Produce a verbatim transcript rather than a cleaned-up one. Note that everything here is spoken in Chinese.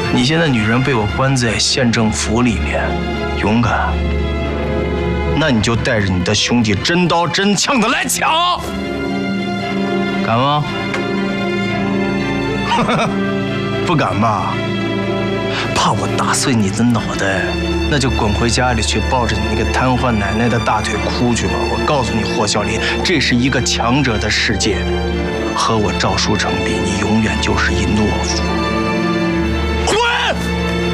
你现在女人被我关在县政府里面，勇敢，那你就带着你的兄弟真刀真枪的来抢，敢吗？不敢吧？怕我打碎你的脑袋，那就滚回家里去，抱着你那个瘫痪奶奶的大腿哭去吧！我告诉你，霍小林，这是一个强者的世界，和我赵书成比，你永远就是一懦夫。